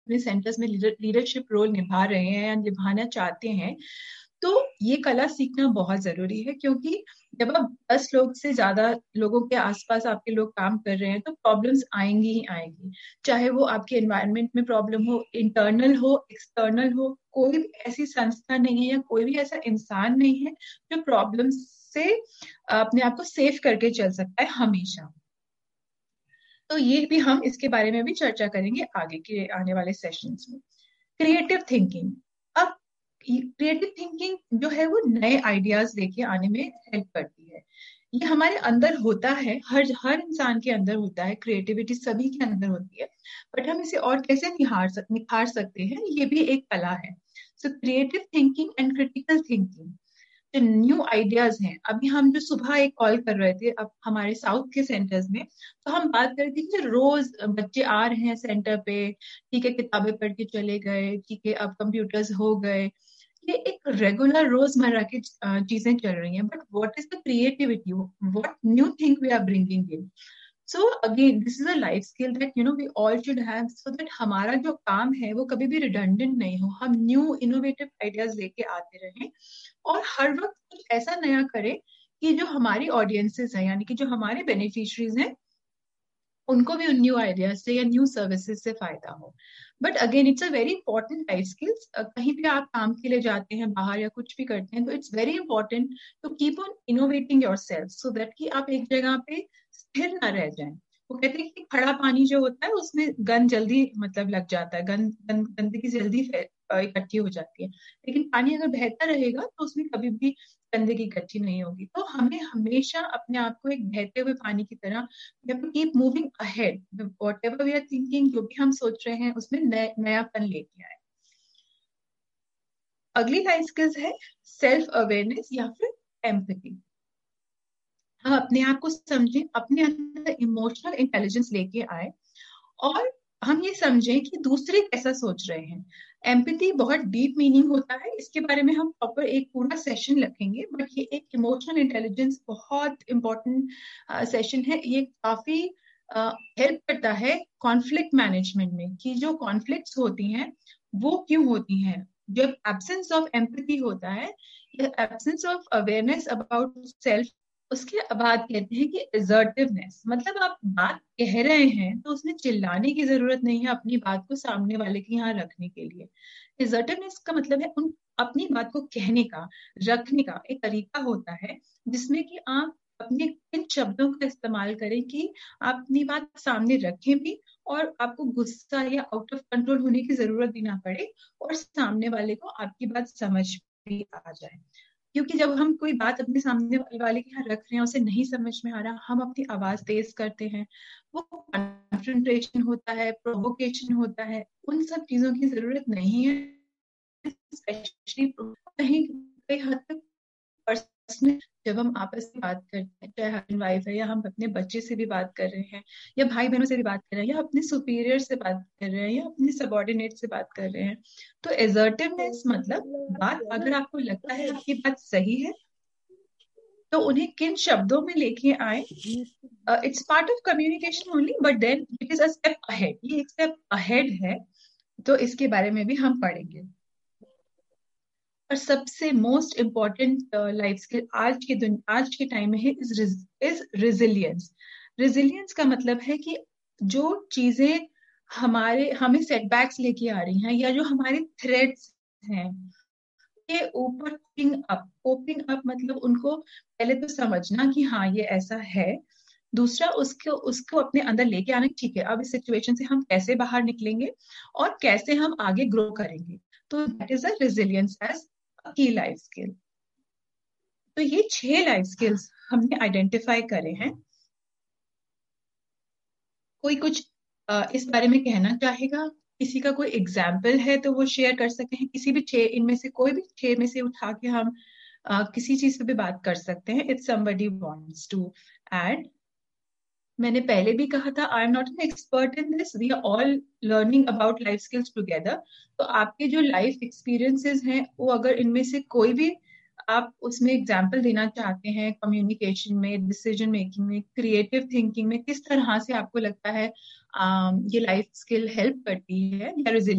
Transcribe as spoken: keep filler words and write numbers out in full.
अपने सेंटर्स में leadership role निभा रहे हैं या निभाना चाहते हैं, तो ये कला सीखना बहुत जरूरी है, क्योंकि जब आप दस लोग से ज्यादा लोगों के आसपास आपके लोग काम कर रहे हैं तो प्रॉब्लम्स आएंगी ही आएंगी। चाहे वो आपके एनवायरनमेंट में प्रॉब्लम हो, इंटरनल हो, एक्सटर्नल हो, कोई भी ऐसी संस्था नहीं है या कोई भी ऐसा इंसान नहीं है जो प्रॉब्लम से अपने आप को सेफ करके चल सकता है हमेशा। तो ये भी हम इसके बारे में भी चर्चा करेंगे आगे के आने वाले सेशंस में। Creative thinking. अब क्रिएटिव थिंकिंग जो है वो नए आइडियाज लेके आने में हेल्प करती है। ये हमारे अंदर होता है, हर हर इंसान के अंदर होता है, क्रिएटिविटी सभी के अंदर होती है, बट हम इसे और कैसे निहार सक निखार सकते हैं, ये भी एक कला है। So creative thinking and critical thinking, जो न्यू आइडियाज हैं। अभी हम जो सुबह एक कॉल कर रहे थे अब हमारे साउथ के सेंटर्स में, तो हम बात कर रहे थे कि रोज बच्चे आ रहे हैं सेंटर पे, ठीक है किताबें पढ़ के चले गए, ठीक है अब कंप्यूटर्स हो गए, ये एक रेगुलर रोजमर्रा की चीजें चल रही हैं, but what is the creativity, what new thing we are bringing in. So again this is a life skill that you know we all should have, so that हमारा जो काम है वो कभी भी रिडंडेंट नहीं हो, हम न्यू इनोवेटिव आइडियाज लेके आते रहें और हर वक्त कुछ ऐसा नया करें कि जो हमारी ऑडियंसेस हैं, यानी कि जो हमारे बेनिफिशरीज हैं, उनको भी उन न्यू आइडियाज से या न्यू सर्विसेज से फायदा हो। But again it's a very important life skills. कहीं भी आप काम के लिए जाते हैं बाहर या कुछ भी करते हैं, तो it's very important to keep on innovating your self, so that कि आप एक जगह पे स्थिर ना रह जाएं। वो कहते हैं कि खड़ा पानी जो होता है उसमें गंद जल्दी मतलब लग जाता है, गंद गंद गंदगी जल्दी इकट्ठी हो जाती है, लेकिन पानी अगर बहता रहेगा तो उसमें कभी भी गंदगी इकट्ठी नहीं होगी। तो हमें हमेशा अपने आप को एक बहते हुए पानी की तरह keep moving ahead, what ever we are thinking, जो भी हम सोच रहे हैं उसमें नय, नयापन लेके आए। अगली लाइफ स्किल्स है सेल्फ अवेयरनेस या फिर एम्पैथी। हम अपने आप को समझें, अपने अंदर इमोशनल इंटेलिजेंस लेके आए और हम ये समझें कि दूसरे कैसा सोच रहे हैं। एम्पैथी बहुत डीप मीनिंग होता है, इसके बारे में हम प्रॉपर एक पूरा सेशन रखेंगे, बट ये एक इमोशनल इंटेलिजेंस बहुत इंपॉर्टेंट सेशन है। ये काफी हेल्प uh, करता है कॉन्फ्लिक्ट मैनेजमेंट में, कि जो कॉन्फ्लिक्ट्स होती हैं वो क्यों होती हैं। जब एब्सेंस ऑफ एम्पैथी होता है या absence of awareness about self, उसके बाद कहते हैं कि असर्टिवनेस, मतलब आप बात कह रहे हैं तो उसमें चिल्लाने की जरूरत नहीं है अपनी बात को सामने वाले के यहाँ रखने के लिए। असर्टिवनेस का मतलब है उन अपनी बात को कहने का, रखने का एक तरीका होता है, जिसमें कि आप अपने इन शब्दों का इस्तेमाल करें कि आप अपनी बात सामने रखें भी और आपको गुस्सा या आउट ऑफ कंट्रोल होने की जरूरत भी ना पड़े और सामने वाले को आपकी बात समझ भी आ जाए। क्योंकि जब हम कोई बात अपने सामने वाले के यहाँ रख रहे हैं, उसे नहीं समझ में आ रहा, हम अपनी आवाज तेज करते हैं, वो कॉन्फ्रंटेशन होता है, प्रोवोकेशन होता है, उन सब चीजों की जरूरत नहीं है। स्पेशली कहीं कहीं हद तक पर्सनल, जब हम आपस में बात करते हैं, चाहे हस्बैंड वाइफ है या हम अपने बच्चे से भी बात कर रहे हैं या भाई बहनों से भी बात कर रहे हैं या अपने सुपीरियर से बात कर रहे हैं या अपने सबऑर्डिनेट से बात कर रहे हैं, तो असर्टिवनेस मतलब बात अगर आपको लगता है आपकी बात सही है तो उन्हें किन शब्दों में लेके आए। It's part of communication only, but then it is a step ahead, ये एक स्टेप अहेड है, तो इसके बारे में भी हम पढ़ेंगे। और सबसे मोस्ट इम्पॉर्टेंट लाइफ स्किल आज के दिन आज के टाइम में है इज इज रेजिलियंस। रेजिलियंस का मतलब है कि जो चीजें हमारे हमें सेटबैक्स लेके आ रही हैं या जो हमारे थ्रेड्स हैं के ऊपर कोपिंग अप। कोपिंग अप मतलब उनको पहले तो समझना कि हाँ ये ऐसा है, दूसरा उसको उसको अपने अंदर लेके आना, ठीक है अब इस सिचुएशन से हम कैसे बाहर निकलेंगे और कैसे हम आगे ग्रो करेंगे। तो that is a resilience as a की लाइफ स्किल। तो ये छह लाइफ स्किल्स हमने आइडेंटिफाई करे हैं। कोई कुछ आ, इस बारे में कहना चाहेगा? किसी का कोई एग्जाम्पल है तो वो शेयर कर सकते हैं, किसी भी छह इनमें से कोई भी छह में से उठा के हम आ, किसी चीज पे भी बात कर सकते हैं। If somebody wants to add. मैंने पहले भी कहा था I am not an expert in this, we are all learning about life skills together. तो आपके जो लाइफ एक्सपीरियंसेस हैं वो अगर इनमें से कोई भी आप उसमें एग्जाम्पल देना चाहते हैं, कम्युनिकेशन में, डिसीजन मेकिंग में, क्रिएटिव थिंकिंग में, किस तरह से आपको लगता है um, ये लाइफ स्किल हेल्प करती है या